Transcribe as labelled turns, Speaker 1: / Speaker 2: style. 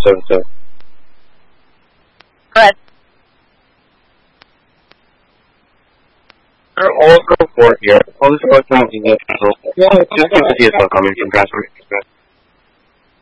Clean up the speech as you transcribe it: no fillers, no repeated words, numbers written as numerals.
Speaker 1: 777.
Speaker 2: Go ahead.
Speaker 1: All go for here. All this was not in the just give the DSL coming from Casper.